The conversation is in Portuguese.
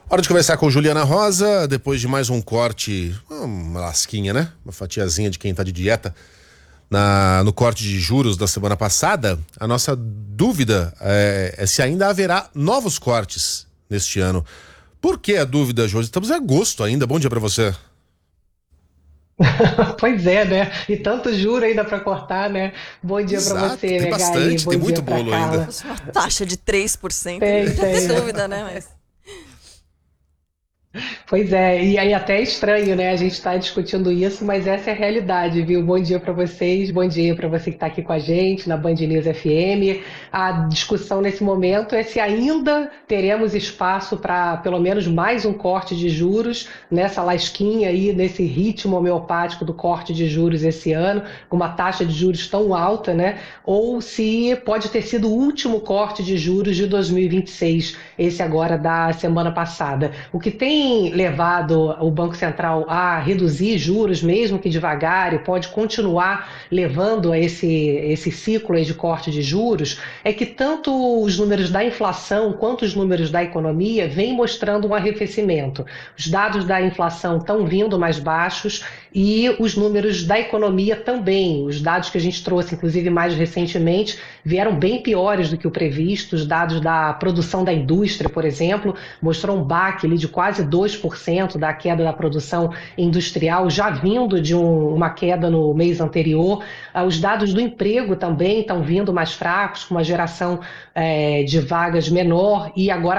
Hora de conversar com Juliana Rosa, depois de mais um corte, uma lasquinha, né? Uma fatiazinha de quem tá de dieta. No corte de juros da semana passada, a nossa dúvida é se ainda haverá novos cortes neste ano. Por que a dúvida, Josi? Estamos em agosto ainda. Bom dia pra você. Pois é, né? E tanto juro ainda para cortar, né? Bom dia para Exato, você, tem Megali. bastante, tem Bom dia muito para bolo ainda. Carla. Fosse uma taxa de 3%, não Tem, ia ter tem. dúvida, né? Mas Pois é, e aí até é estranho, né? A gente está discutindo isso, mas essa é a realidade, viu? Bom dia para vocês, bom dia para você que está aqui com a gente na Band News FM. A discussão nesse momento é se ainda teremos espaço para pelo menos mais um corte de juros nessa lasquinha aí, nesse ritmo homeopático do corte de juros esse ano, com uma taxa de juros tão alta, né? Ou se pode ter sido o último corte de juros de 2026, esse agora da semana passada. O que tem levado o Banco Central a reduzir juros, mesmo que devagar, e pode continuar levando a esse ciclo aí de corte de juros, é que tanto os números da inflação quanto os números da economia vêm mostrando um arrefecimento. Os dados da inflação estão vindo mais baixos e os números da economia também. Os dados que a gente trouxe, inclusive mais recentemente, vieram bem piores do que o previsto. Os dados da produção da indústria, por exemplo, mostrou um baque ali de quase 2% da queda da produção industrial, já vindo de uma queda no mês anterior. Os dados do emprego também estão vindo mais fracos, com uma geração de vagas menor, e agora